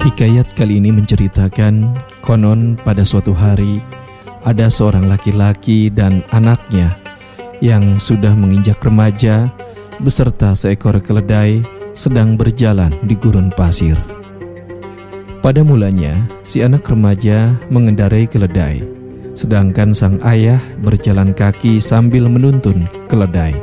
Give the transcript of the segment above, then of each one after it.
Hikayat kali ini menceritakan, konon pada suatu hari ada seorang laki-laki dan anaknya yang sudah menginjak remaja beserta seekor keledai sedang berjalan di gurun pasir. Pada mulanya, si anak remaja mengendarai keledai, sedangkan sang ayah berjalan kaki sambil menuntun keledai.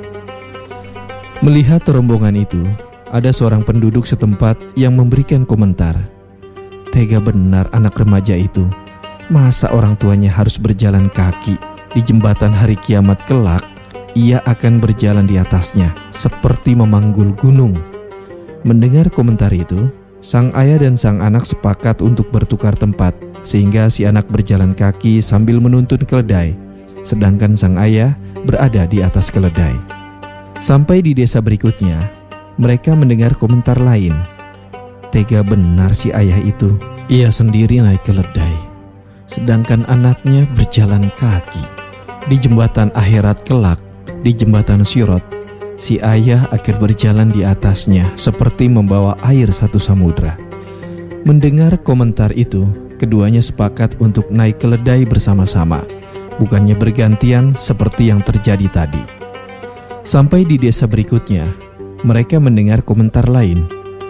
Melihat rombongan itu, ada seorang penduduk setempat yang memberikan komentar. Tega benar anak remaja itu. Masa orang tuanya harus berjalan kaki di jembatan hari kiamat kelak? Ia akan berjalan di atasnya seperti memanggul gunung. Mendengar komentar itu, sang ayah dan sang anak sepakat untuk bertukar tempat, sehingga si anak berjalan kaki sambil menuntun keledai, sedangkan sang ayah berada di atas keledai. Sampai di desa berikutnya, mereka mendengar komentar lain. Tega benar si ayah itu. Ia sendiri naik keledai, sedangkan anaknya berjalan kaki. Di jembatan akhirat kelak, di jembatan Sirat, si ayah akan berjalan di atasnya seperti membawa air satu samudra. Mendengar komentar itu, keduanya sepakat untuk naik keledai bersama-sama, bukannya bergantian seperti yang terjadi tadi. Sampai di desa berikutnya, mereka mendengar komentar lain.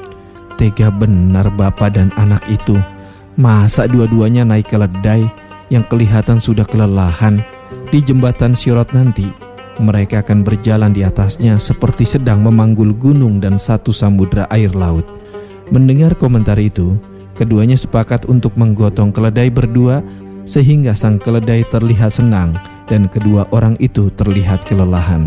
Tega benar bapak dan anak itu. Masa dua-duanya naik keledai yang kelihatan sudah kelelahan. Di jembatan Sirat nanti, mereka akan berjalan di atasnya seperti sedang memanggul gunung dan satu samudra air laut. Mendengar komentar itu, keduanya sepakat untuk menggotong keledai berdua sehingga sang keledai terlihat senang dan kedua orang itu terlihat kelelahan.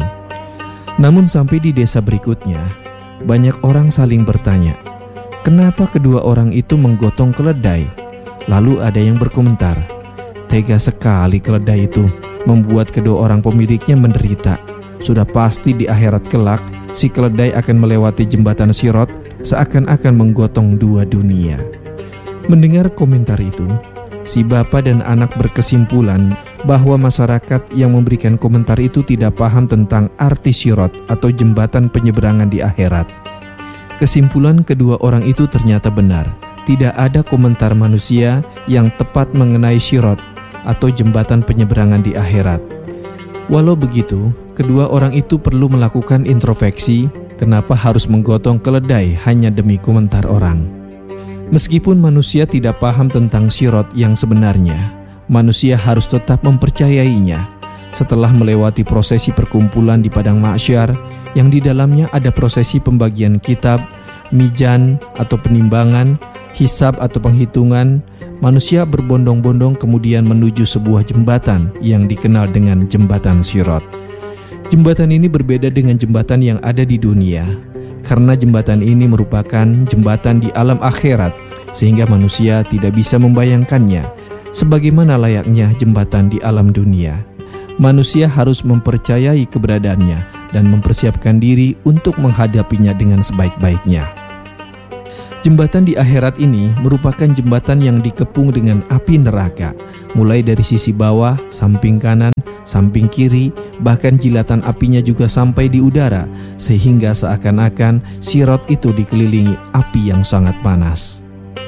Namun sampai di desa berikutnya, banyak orang saling bertanya, kenapa kedua orang itu menggotong keledai? Lalu ada yang berkomentar, tega sekali keledai itu, membuat kedua orang pemiliknya menderita. Sudah pasti di akhirat kelak, si keledai akan melewati jembatan Sirat seakan-akan menggotong dua dunia. Mendengar komentar itu, si bapak dan anak berkesimpulan bahwa masyarakat yang memberikan komentar itu tidak paham tentang arti Sirat atau jembatan penyeberangan di akhirat. Kesimpulan kedua orang itu ternyata benar. Tidak ada komentar manusia yang tepat mengenai Sirat atau jembatan penyeberangan di akhirat. Walau begitu, kedua orang itu perlu melakukan introspeksi kenapa harus menggotong keledai hanya demi komentar orang. Meskipun manusia tidak paham tentang Sirat yang sebenarnya, manusia harus tetap mempercayainya. Setelah melewati prosesi perkumpulan di padang mahsyar yang di dalamnya ada prosesi pembagian kitab, mizan atau penimbangan, hisab atau penghitungan, manusia berbondong-bondong kemudian menuju sebuah jembatan yang dikenal dengan jembatan Sirat. Jembatan ini berbeda dengan jembatan yang ada di dunia, karena jembatan ini merupakan jembatan di alam akhirat, sehingga manusia tidak bisa membayangkannya sebagaimana layaknya jembatan di alam dunia. Manusia harus mempercayai keberadaannya dan mempersiapkan diri untuk menghadapinya dengan sebaik-baiknya. Jembatan di akhirat ini merupakan jembatan yang dikepung dengan api neraka, mulai dari sisi bawah, samping kanan, samping kiri, bahkan jilatan apinya juga sampai di udara, sehingga seakan-akan Sirat itu dikelilingi api yang sangat panas.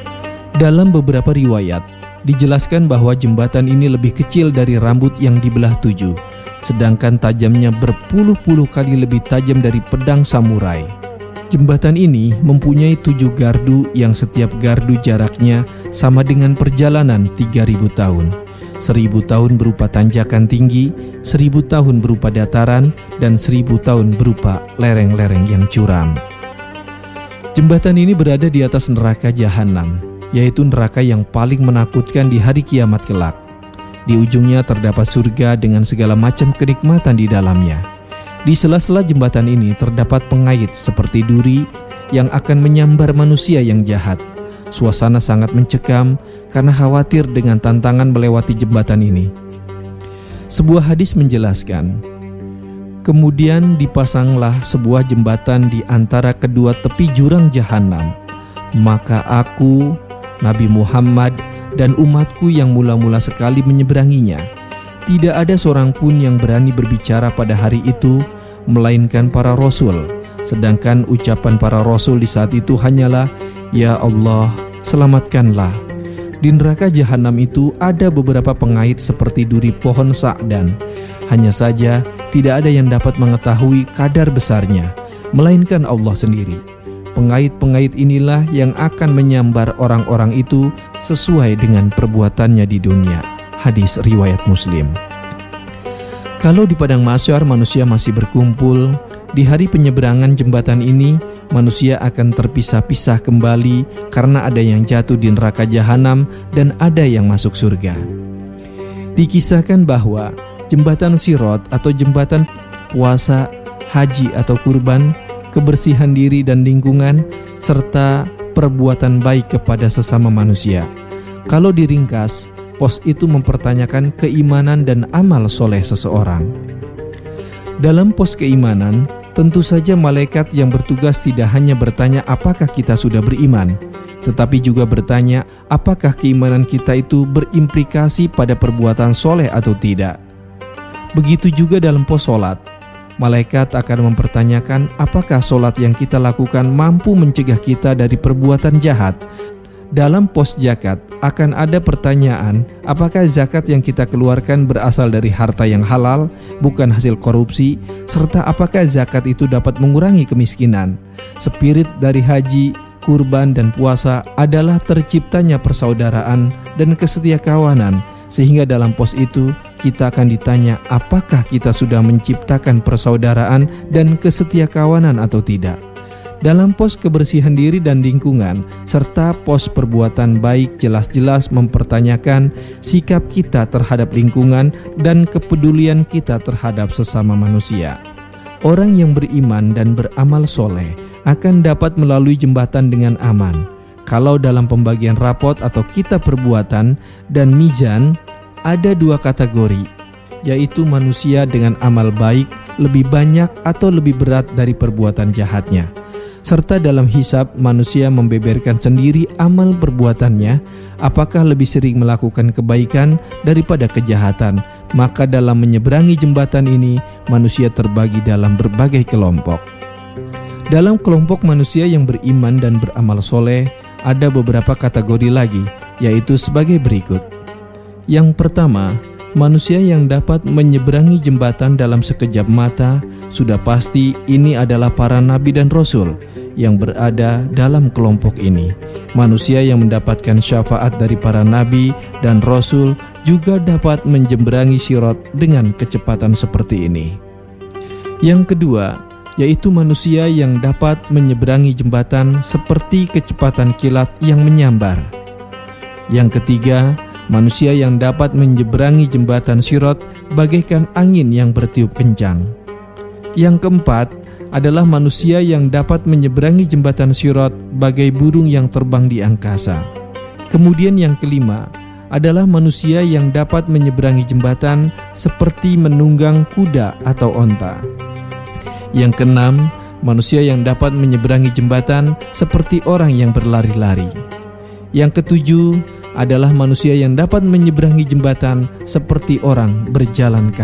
Dalam beberapa riwayat, dijelaskan bahwa jembatan ini lebih kecil dari rambut yang dibelah 7, sedangkan tajamnya berpuluh-puluh kali lebih tajam dari pedang samurai. Jembatan ini mempunyai 7 gardu yang setiap gardu jaraknya sama dengan perjalanan 3000 tahun. 1000 tahun berupa tanjakan tinggi, 1000 tahun berupa dataran, dan 1000 tahun berupa lereng-lereng yang curam. Jembatan ini berada di atas neraka Jahanam, yaitu neraka yang paling menakutkan di hari kiamat kelak. Di ujungnya terdapat surga dengan segala macam kenikmatan di dalamnya. Di sela-sela jembatan ini terdapat pengait seperti duri yang akan menyambar manusia yang jahat. Suasana sangat mencekam karena khawatir dengan tantangan melewati jembatan ini. Sebuah hadis menjelaskan, kemudian dipasanglah sebuah jembatan di antara kedua tepi jurang Jahanam. Maka aku, Nabi Muhammad, dan umatku yang mula-mula sekali menyeberanginya. Tidak ada seorang pun yang berani berbicara pada hari itu, melainkan para rasul. Sedangkan ucapan para rasul di saat itu hanyalah, Ya Allah, selamatkanlah. Di neraka jahanam itu ada beberapa pengait seperti duri pohon sa'dan. Hanya saja tidak ada yang dapat mengetahui kadar besarnya, melainkan Allah sendiri. Pengait-pengait inilah yang akan menyambar orang-orang itu sesuai dengan perbuatannya di dunia. Hadis riwayat Muslim. Kalau di padang mahsyar manusia masih berkumpul, di hari penyeberangan jembatan ini manusia akan terpisah-pisah kembali karena ada yang jatuh di neraka jahanam dan ada yang masuk surga. Dikisahkan bahwa jembatan Sirat atau jembatan puasa, haji atau kurban, kebersihan diri dan lingkungan, serta perbuatan baik kepada sesama manusia. Kalau diringkas, pos itu mempertanyakan keimanan dan amal soleh seseorang. Dalam pos keimanan, tentu saja malaikat yang bertugas tidak hanya bertanya apakah kita sudah beriman, tetapi juga bertanya apakah keimanan kita itu berimplikasi pada perbuatan soleh atau tidak. Begitu juga dalam pos solat. Malaikat akan mempertanyakan apakah solat yang kita lakukan mampu mencegah kita dari perbuatan jahat. Dalam pos zakat akan ada pertanyaan apakah zakat yang kita keluarkan berasal dari harta yang halal, bukan hasil korupsi, serta apakah zakat itu dapat mengurangi kemiskinan. Spirit dari haji, kurban, dan puasa adalah terciptanya persaudaraan dan kesetiakawanan, sehingga dalam pos itu kita akan ditanya apakah kita sudah menciptakan persaudaraan dan kesetiakawanan atau tidak. Dalam pos kebersihan diri dan lingkungan serta pos perbuatan baik jelas-jelas mempertanyakan sikap kita terhadap lingkungan dan kepedulian kita terhadap sesama manusia. Orang yang beriman dan beramal soleh akan dapat melalui jembatan dengan aman. Kalau dalam pembagian rapot atau kitab perbuatan dan mizan ada dua kategori, yaitu manusia dengan amal baik lebih banyak atau lebih berat dari perbuatan jahatnya. Serta dalam hisab manusia membeberkan sendiri amal perbuatannya, apakah lebih sering melakukan kebaikan daripada kejahatan. Maka dalam menyeberangi jembatan ini manusia terbagi dalam berbagai kelompok. Dalam kelompok manusia yang beriman dan beramal soleh ada beberapa kategori lagi, yaitu sebagai berikut. Yang pertama, manusia yang dapat menyeberangi jembatan dalam sekejap mata. Sudah pasti ini adalah para nabi dan rasul yang berada dalam kelompok ini. Manusia yang mendapatkan syafaat dari para nabi dan rasul juga dapat menyeberangi sirat dengan kecepatan seperti ini. Yang kedua, yaitu manusia yang dapat menyeberangi jembatan seperti kecepatan kilat yang menyambar. Yang ketiga, manusia yang dapat menyeberangi jembatan sirat bagaikan angin yang bertiup kencang. Yang keempat adalah manusia yang dapat menyeberangi jembatan sirat bagai burung yang terbang di angkasa. Kemudian yang kelima adalah manusia yang dapat menyeberangi jembatan seperti menunggang kuda atau onta. Yang keenam, manusia yang dapat menyeberangi jembatan seperti orang yang berlari-lari. Yang ketujuh adalah manusia yang dapat menyeberangi jembatan seperti orang berjalan kaki.